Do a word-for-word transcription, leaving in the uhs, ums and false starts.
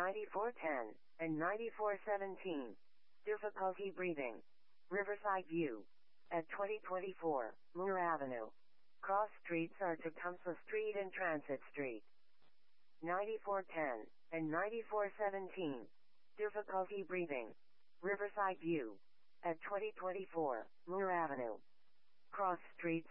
ninety-four ten, and ninety-four seventeen. Difficulty breathing. Riverside View. At twenty twenty-four, Moore Avenue. Cross streets are Tecumseh Street and Transit Street. ninety-four ten, and ninety-four seventeen. Difficulty breathing. Riverside View. At twenty twenty-four, Moore Avenue. Cross streets